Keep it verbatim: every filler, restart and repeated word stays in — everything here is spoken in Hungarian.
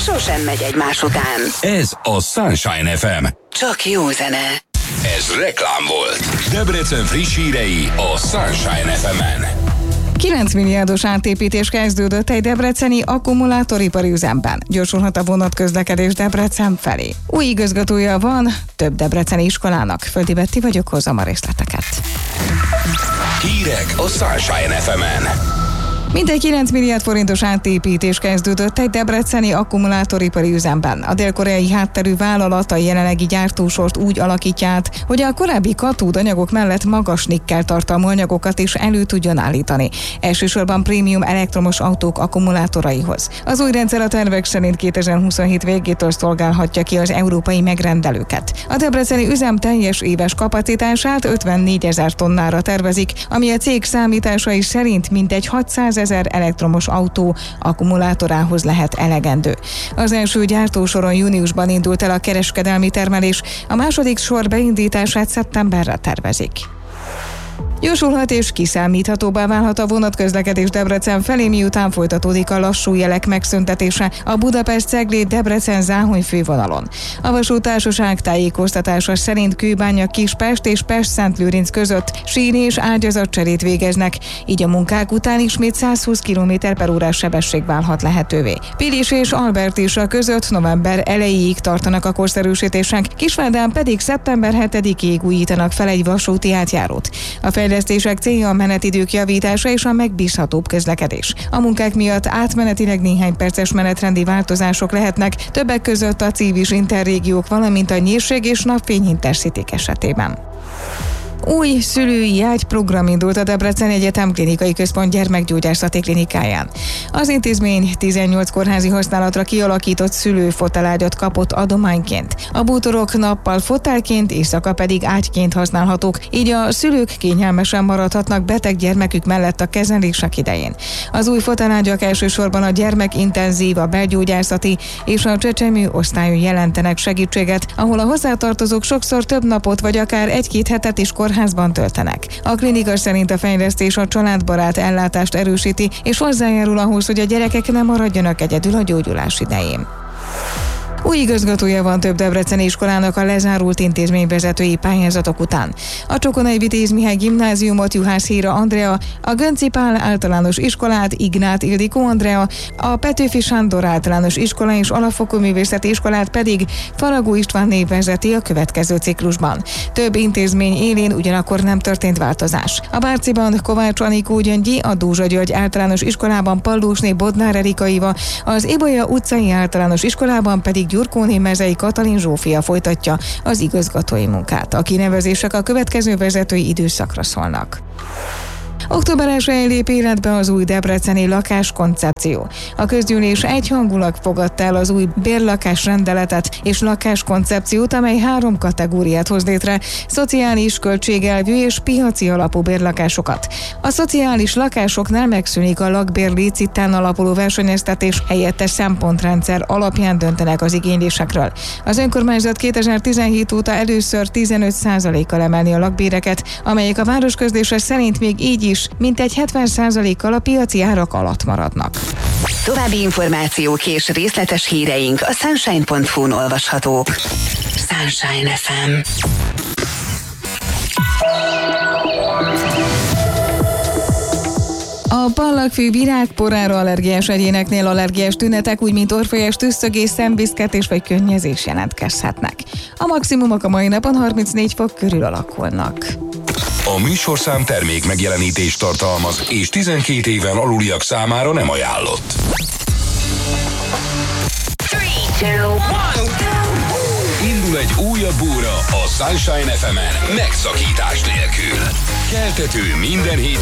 sosem megy egymás után. Ez a Sunshine ef em. Csak jó zene. Ez reklám volt. Debrecen friss hírei a Sunshine ef emen. kilenc milliárdos átépítés kezdődött egy debreceni akkumulátoripari üzemben. Gyorsulhat a vonatközlekedés Debrecen felé. Új igazgatója van több debreceni iskolának. Földi Betti vagyok, hozzam a részleteket. Hírek a Sunshine ef emen. Mintegy kilenc milliárd forintos átépítés kezdődött egy debreceni akkumulátoripari üzemben. A dél-koreai hátterű vállalat a jelenlegi gyártósort úgy alakítja át, hogy a korábbi katódanyagok mellett magas nikkel tartalmú anyagokat is elő tudjon állítani. Elsősorban prémium elektromos autók akkumulátoraihoz. Az új rendszer a tervek szerint kétezer-huszonhét végétől szolgálhatja ki az európai megrendelőket. A debreceni üzem teljes éves kapacitását ötvennégyezer tonnára tervezik, ami a cég számításai szerint mintegy hatszázezer elektromos autó akkumulátorához lehet elegendő. Az első gyártósoron júniusban indult el a kereskedelmi termelés, a második sor beindítását szeptemberre tervezik. Gyorsulhat és kiszámíthatóbbá válhat a vonatközlekedés Debrecen felé, miután folytatódik a lassú jelek megszüntetése a Budapest-Cegléd-Debrecen-Záhony fővonalon. A vasúttársaság tájékoztatása szerint Kőbánya-Kispest és Pest-Szentlőrinc között sín- és ágyazatcserét végeznek, így a munkák után ismét száz húsz kilométer per órás sebesség válhat lehetővé. Pilis és Albertisa között november elejéig tartanak a korszerűsítések, Kisvárdán pedig szeptember hetedikéig újítanak fel egy vasúti átjárót. A fejlesztések célja a menetidők javítása és a megbízhatóbb közlekedés. A munkák miatt átmenetileg néhány perces menetrendi változások lehetnek, többek között a Civis interrégiók, valamint a Nyírség és Napfény Intercityk esetében. Új szülői ágyprogram indult a Debrecen Egyetem Klinikai Központ gyermekgyógyászati klinikáján. Az intézmény tizennyolc kórházi használatra kialakított szülőfotelágyat kapott adományként. A bútorok nappal fotelként, éjszaka pedig ágyként használhatók, így a szülők kényelmesen maradhatnak beteg gyermekük mellett a kezelések idején. Az új fotelágyak elsősorban a gyermekintenzív, a belgyógyászati és a csecsemő osztályon jelentenek segítséget, ahol a hozzátartozók sokszor több napot vagy akár egy-két hetet is kórházban töltenek. A klinika szerint a fejlesztés a családbarát ellátást erősíti, és hozzájárul ahhoz, hogy a gyerekek ne maradjanak egyedül a gyógyulás idején. Új igazgatója van több debreceni iskolának a lezárult intézményvezetői pályázatok után. A Csokonai Vitéz Mihály Gimnáziumot Juhász Híra Andrea, a Gönczi Pál általános iskolát Ignát Ildikó Andrea, a Petőfi Sándor általános iskola és alapfokú művészeti iskolát pedig Faragó Istvánné vezeti a következő ciklusban. Több intézmény élén ugyanakkor nem történt változás. A Bárciban Kovács Anikó Gyöngyi, a Dózsa György általános iskolában Pallósné Bodnár Erika Iva, az Ibolya utcai általános iskolában pedig Gyurkóné Mezei Katalin Zsófia folytatja az igazgatói munkát. A kinevezések a következő vezetői időszakra szólnak. október elsején lép életbe az új debreceni lakáskoncepció. A közgyűlés egyhangulag fogadta el az új bérlakás rendeletet és lakáskoncepciót, amely három kategóriát hoz létre: szociális, költségelvű és piaci alapú bérlakásokat. A szociális lakásoknál megszűnik a lakbér létszitán alapuló versenyeztetés, helyette szempontrendszer alapján döntenek az igénylésekről. Az önkormányzat kétezer-tizenhét óta először tizenöt százalékkal emelni a lakbéreket, amelyek a városközlése szerint még így is mintegy hetven százalékkal a piaci árak alatt maradnak. További információk és részletes híreink a sunshine pont hu-n olvashatók. Sunshine ef em. A pallagfű virágporára allergiás egyéneknél allergiás tünetek, úgy mint orrfolyás, tüsszögés, szemviszketés vagy könnyezés jelentkezhetnek. A maximumok a mai napon harmincnégy fok körül alakulnak. A műsorszám termék megjelenítést tartalmaz, és tizenkét éven aluliak számára nem ajánlott. Indul egy újabb óra a Sunshine ef emen megszakítás nélkül. Keltető minden hét